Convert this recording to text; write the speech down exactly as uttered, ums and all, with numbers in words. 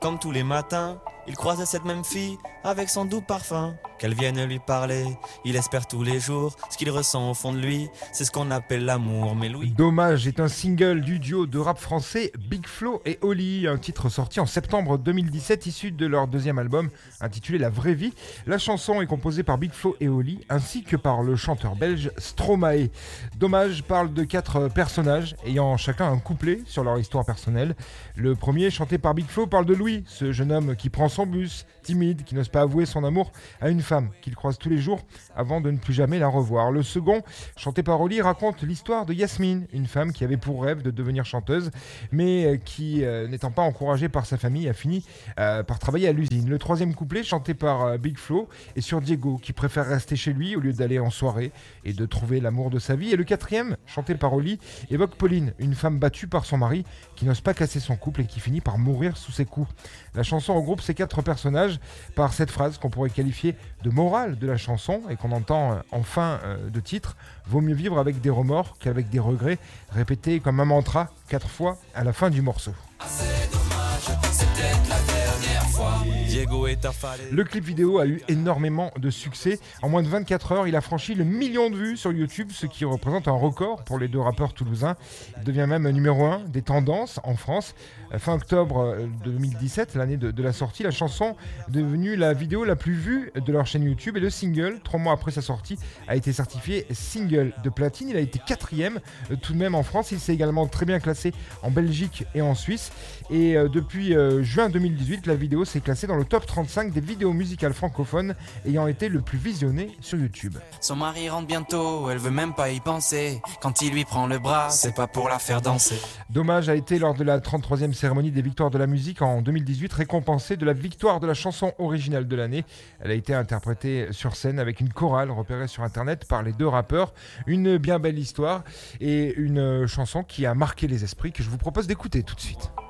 Comme tous les matins, il croisait cette même fille avec son doux parfum. Qu'elle vienne lui parler, il espère tous les jours. Ce qu'il ressent au fond de lui, c'est ce qu'on appelle l'amour. Mais Louis... Dommage est un single du duo de rap français Big Flo et Oli, un titre sorti en septembre deux mille dix-sept, issu de leur deuxième album intitulé La Vraie Vie. La chanson est composée par Big Flo et Oli, ainsi que par le chanteur belge Stromae. Dommage parle de quatre personnages ayant chacun un couplet sur leur histoire personnelle. Le premier, chanté par Big Flo, parle de Louis, ce jeune homme qui prend son bus, timide, qui n'ose pas avouer son amour à une femme qu'il croise tous les jours avant de ne plus jamais la revoir. Le second, chanté par Oli, raconte l'histoire de Yasmine, une femme qui avait pour rêve de devenir chanteuse, mais qui, euh, n'étant pas encouragée par sa famille, a fini euh, par travailler à l'usine. Le troisième couplet, chanté par euh, Big Flo, est sur Diego, qui préfère rester chez lui au lieu d'aller en soirée et de trouver l'amour de sa vie. Et le quatrième, chanté par Oli, évoque Pauline, une femme battue par son mari, qui n'ose pas casser son couple et qui finit par mourir sous ses coups. La chanson regroupe ces quatre personnages par cette phrase qu'on pourrait qualifier de morale de la chanson et qu'on entend en fin de titre. Vaut mieux vivre avec des remords qu'avec des regrets, répété comme un mantra quatre fois à la fin du morceau. Le clip vidéo a eu énormément de succès. En moins de vingt-quatre heures, il a franchi le million de vues sur YouTube, ce qui représente un record pour les deux rappeurs toulousains. Il devient même numéro un des tendances en France. Fin octobre deux mille dix-sept, l'année de, de la sortie, la chanson est devenue la vidéo la plus vue de leur chaîne YouTube et le single, trois mois après sa sortie, a été certifié single de platine. Il a été quatrième tout de même en France. Il s'est également très bien classé en Belgique et en Suisse. Et euh, depuis euh, juin deux mille dix-huit, la vidéo s'est classée dans le top trente-cinq des vidéos musicales francophones ayant été le plus visionné sur YouTube. Son mari rentre bientôt, elle veut même pas y penser. Quand il lui prend le bras, c'est pas pour la faire danser. Dommage a été lors de la trente-troisième cérémonie des victoires de la musique en deux mille dix-huit récompensée de la victoire de la chanson originale de l'année. Elle a été interprétée sur scène avec une chorale repérée sur internet par les deux rappeurs. Une bien belle histoire et une chanson qui a marqué les esprits que je vous propose d'écouter tout de suite.